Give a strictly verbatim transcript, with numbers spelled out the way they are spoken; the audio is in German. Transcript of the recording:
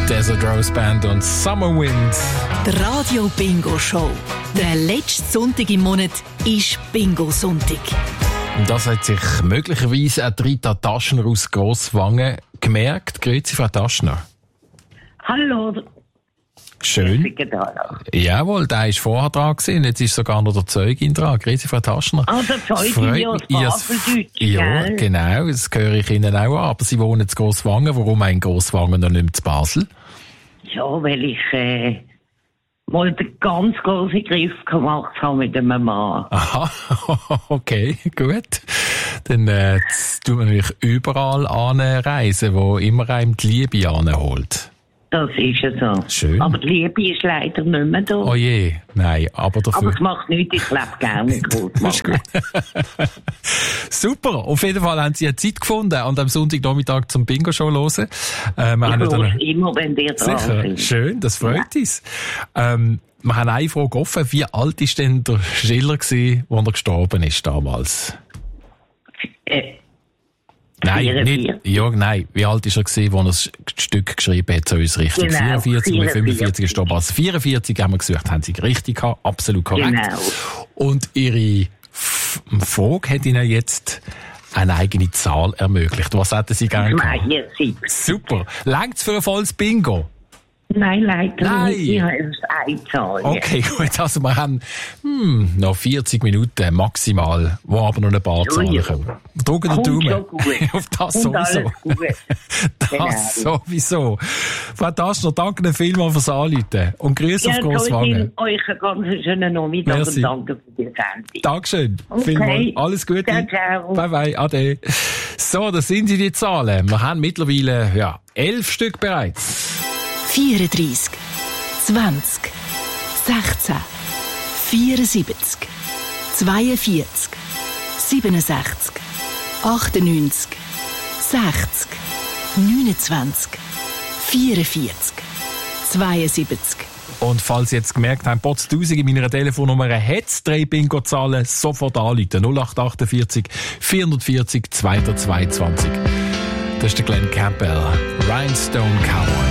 Desert Rose Band und Summer Wind. Die Radio Bingo Show. Der letzte Sonntag im Monat ist Bingo-Sonntag. Und das hat sich möglicherweise auch Rita Taschner aus Grosswangen gemerkt. Grüezi, Frau Taschner. Hallo. Schön. Jawohl, der war vorher dran gewesen. Jetzt ist sogar noch der Zeugin dran. Grüezi, Frau Taschner. Ah, der Zeugin, ja, aus Baseldeutsch. Ja, gell? genau, das höre ich Ihnen auch an. Aber Sie wohnen in Grosswangen. Warum auch in Grosswangen und nicht mehr in Basel? Ja, weil ich äh, mal den ganz grossen Griff gemacht habe mit einem Mann. Aha, okay, gut. Dann äh, tut man natürlich überall anreisen, wo immer einem die Liebe anholt. Das ist ja so. Schön. Aber die Liebe ist leider nicht mehr da. Oh je, nein, aber dafür... Aber es macht nichts, ich lebe gerne mit Großmann. Super, auf jeden Fall haben Sie eine Zeit gefunden, an dem Sonntagnachmittag zum Bingo-Show hören. Äh, wir ich haben höre dann... immer, wenn ihr dran Sicher, seid. schön, das freut ja. uns. Ähm, wir haben eine Frage offen. Wie alt war denn der Schiller, gewesen, als er gestorben ist damals? Äh, Nein, vierundvierzig. nicht, ja, nein. Wie alt war er gewesen, als er das Stück geschrieben hat, zu uns richtig? Genau, vierundvierzig, mit vierundvierzig. fünfundvierzig gestorben. Also vierundvierzig haben wir gesucht, haben Sie richtig gehabt, absolut korrekt. Genau. Und Ihre F- Frage hat Ihnen jetzt eine eigene Zahl ermöglicht. Was hätten Sie gerne gehabt? vierundsiebzig. Super. Längt's für ein volles Bingo? Nein, leider Nein. nicht. Ich habe erst eine Zahl. Okay, gut. Also wir haben hm, noch vierzig Minuten maximal, wo aber noch ein paar Ja, Zahlen ja. kommen. Drücken den Kommt Daumen. schon gut. Auf das Und sowieso. alles gut. Das Genau. sowieso. Frau Taschner, danke Ihnen vielmals fürs Anrufen. Und Grüße Ja, auf Grosswangen. euch einen ganz schönen Nachmittag Merci. und danke für die Sendung. Dankeschön. Okay. Vielmals. Alles Gute. Ciao, ciao. Bye bye. Ade. So, das sind sie die Zahlen. Wir haben mittlerweile, ja, elf Stück bereits. vierunddreissig, zwanzig, sechzehn, vierundsiebzig, zweiundvierzig, siebenundsechzig, achtundneunzig, sechzig, neunundzwanzig, vierundvierzig, zweiundsiebzig. Und falls Sie jetzt gemerkt haben, Potz tausend in meiner Telefonnummer hat's drei Bingo-Zahlen, sofort anrufen. null acht achtundvierzig, vierundvierzig, zweihundertzweiundzwanzig. Das ist der Glenn Campbell. Rhinestone Cowboy.